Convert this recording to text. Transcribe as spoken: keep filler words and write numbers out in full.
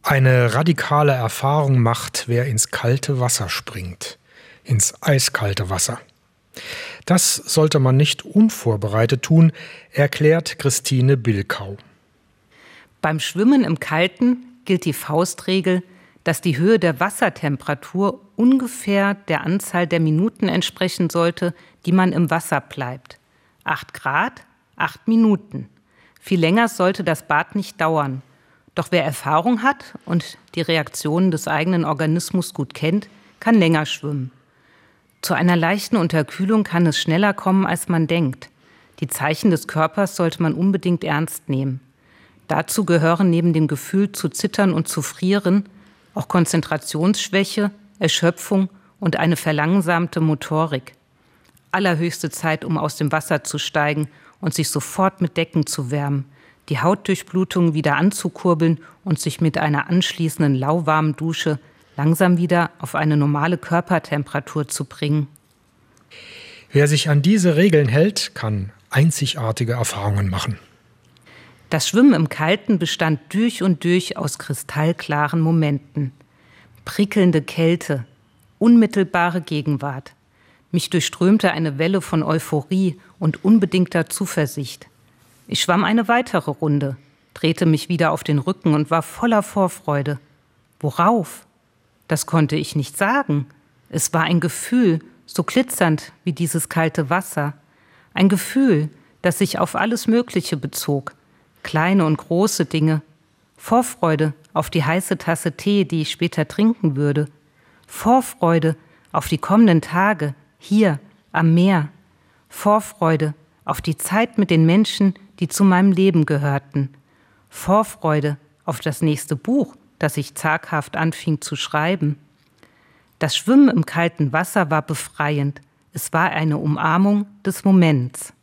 Eine radikale Erfahrung macht, wer ins kalte Wasser springt, ins eiskalte Wasser. Das sollte man nicht unvorbereitet tun, erklärt Christine Bilkau. Beim Schwimmen im Kalten gilt die Faustregel, dass die Höhe der Wassertemperatur ungefähr der Anzahl der Minuten entsprechen sollte, die man im Wasser bleibt. Acht Grad, acht Minuten. Viel länger sollte das Bad nicht dauern. Doch wer Erfahrung hat und die Reaktionen des eigenen Organismus gut kennt, kann länger schwimmen. Zu einer leichten Unterkühlung kann es schneller kommen, als man denkt. Die Zeichen des Körpers sollte man unbedingt ernst nehmen. Dazu gehören neben dem Gefühl zu zittern und zu frieren auch Konzentrationsschwäche, Erschöpfung und eine verlangsamte Motorik. Allerhöchste Zeit, um aus dem Wasser zu steigen und sich sofort mit Decken zu wärmen, die Hautdurchblutung wieder anzukurbeln und sich mit einer anschließenden lauwarmen Dusche langsam wieder auf eine normale Körpertemperatur zu bringen. Wer sich an diese Regeln hält, kann einzigartige Erfahrungen machen. Das Schwimmen im Kalten bestand durch und durch aus kristallklaren Momenten. Prickelnde Kälte, unmittelbare Gegenwart. Mich durchströmte eine Welle von Euphorie und unbedingter Zuversicht. Ich schwamm eine weitere Runde, drehte mich wieder auf den Rücken und war voller Vorfreude. Worauf? Das konnte ich nicht sagen. Es war ein Gefühl, so glitzernd wie dieses kalte Wasser. Ein Gefühl, das sich auf alles Mögliche bezog. Kleine und große Dinge. Vorfreude auf die heiße Tasse Tee, die ich später trinken würde. Vorfreude auf die kommenden Tage, hier am Meer. Vorfreude auf die Zeit mit den Menschen, die zu meinem Leben gehörten. Vorfreude auf das nächste Buch, das ich zaghaft anfing zu schreiben. Das Schwimmen im kalten Wasser war befreiend. Es war eine Umarmung des Moments.